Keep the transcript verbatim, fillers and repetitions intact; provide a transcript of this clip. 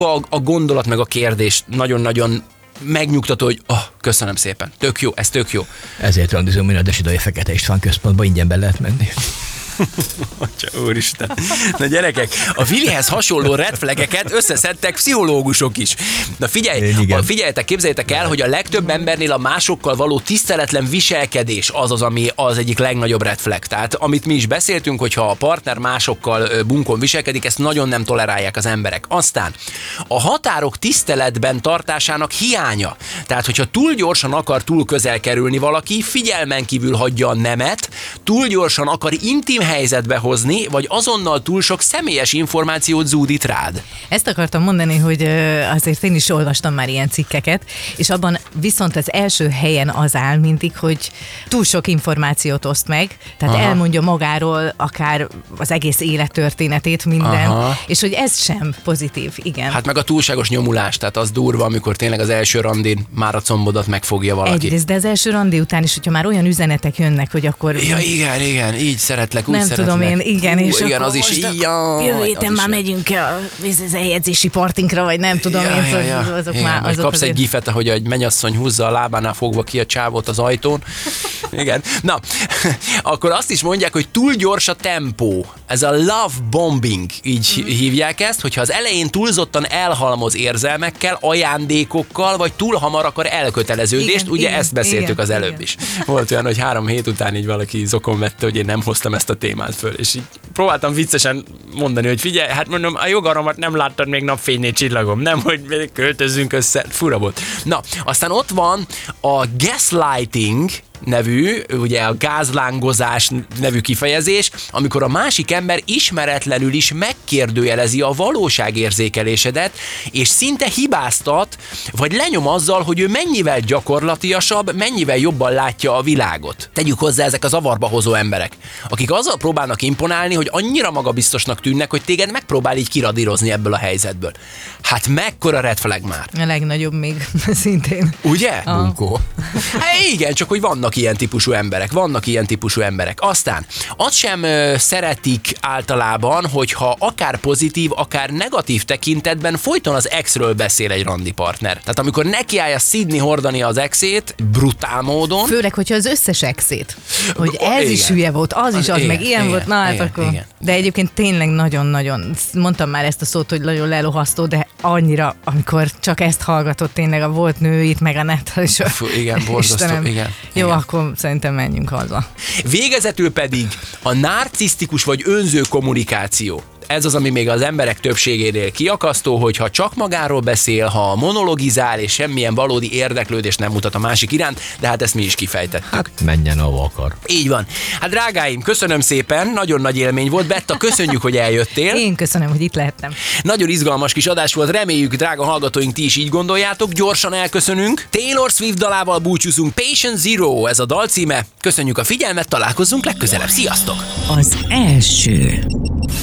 A, a gondolat meg a kérdés nagyon-nagyon megnyugtató, hogy oh, köszönöm szépen, tök jó, ez tök jó. Ezért randizom én a Desidai Fekete István központba, ingyen be lehet menni. Atya úristen. Na gyerekek, a Vilihez hasonló red flageket összeszedtek pszichológusok is. Na figyelj, a, figyeljetek, képzeljétek el, hogy a legtöbb embernél a másokkal való tiszteletlen viselkedés az az, ami az egyik legnagyobb red flag. Tehát amit mi is beszéltünk, hogyha a partner másokkal bunkon viselkedik, ezt nagyon nem tolerálják az emberek. Aztán a határok tiszteletben tartásának hiánya. Tehát, hogyha túl gyorsan akar túl közel kerülni valaki, figyelmen kívül hagyja a nemet, túl gyorsan akar intim helyzetbe hozni, vagy azonnal túl sok személyes információt zúdít rád. Ezt akartam mondani, hogy azért én is olvastam már ilyen cikkeket, és abban viszont az első helyen az áll mindig, hogy túl sok információt oszt meg, tehát Aha. elmondja magáról akár az egész élettörténetét, minden, Aha. és hogy ez sem pozitív, igen. Hát meg a túlságos nyomulás, tehát az durva, amikor tényleg az első randin már a combodat megfogja valaki. Egyrészt, de az első randi után is, hogyha már olyan üzenetek jönnek, hogy akkor... Ja, igen, igen, így szeretlek, úgy nem szeretlek. tudom én, igen, Hú, és igen, akkor az is most jaj, jövő héten már megyünk az eljegyzési partinkra, vagy nem tudom ja, én, ja, ja. azok igen, már... Azok kapsz azért... egy gifet, hogy egy mennyasszony húzza a lábánál fogva ki a csávót az ajtón. Igen. Na, akkor azt is mondják, hogy túl gyors a tempó. Ez a love bombing, így mm. hívják ezt, hogyha az elején túlzottan elhalmoz érzelmekkel, ajándékokkal, vagy túl hamar akar elköteleződést, igen, ugye igen, ezt beszéltük igen, az előbb igen. is. Volt olyan, hogy három hét után így valaki zokon vette, hogy én nem hoztam ezt a témát föl, és így próbáltam viccesen mondani, hogy figyelj, hát mondom, a jogaromat nem láttad még napfénynél, csillagom, nem, hogy költözzünk össze, fura volt. Na, aztán ott van a gaslighting nevű, ugye a gázlángozás nevű kifejezés, amikor a másik ember ismeretlenül is megkérdőjelezi a valóságérzékelésedet, és szinte hibáztat, vagy lenyom azzal, hogy ő mennyivel gyakorlatiasabb, mennyivel jobban látja a világot. Tegyük hozzá ezek a zavarba hozó emberek, akik azzal próbálnak imponálni, hogy annyira magabiztosnak tűnnek, hogy téged megpróbál így kiradírozni ebből a helyzetből. Hát mekkora red flag már? A legnagyobb még, szintén. Ugye? Bunkó. Hát igen, csak hogy vannak ilyen típusú emberek, vannak ilyen típusú emberek. Aztán azt sem ö, szeretik általában, hogyha akár pozitív, akár negatív tekintetben folyton az exről beszél egy randi partner. Tehát amikor nekiállja szidni, hordani az exét, brutál módon. Főleg, hogyha az összes exét. Hogy O, ez igen. is hülye volt, az, az is, az igen, meg ilyen igen, volt, na hát igen, akkor. Igen. De egyébként tényleg nagyon-nagyon, mondtam már ezt a szót, hogy nagyon lelohasztó, de annyira, amikor csak ezt hallgatott tényleg a volt nőit, meg a nettel, és Fú, igen, borzasztó, igen. Jó, igen. akkor szerintem menjünk haza. Végezetül pedig a narcisztikus vagy önző kommunikáció. Ez az, ami még az emberek többségénél kiakasztó, hogyha csak magáról beszél, ha monologizál, és semmilyen valódi érdeklődést nem mutat a másik iránt, de hát ezt mi is kifejtettük. Hát menjen, ahova akar. Így van. Hát drágáim, köszönöm szépen, nagyon nagy élmény volt. Betta, köszönjük, hogy eljöttél. Én köszönöm, hogy itt lehettem. Nagyon izgalmas kis adás volt, reméljük, drága hallgatóink, ti is így gondoljátok. Gyorsan elköszönünk. Taylor Swift dalával búcsúzunk. Patient Zero, ez a dal címe. Köszönjük a figyelmet, találkozzunk legközelebb. Sziasztok! Az első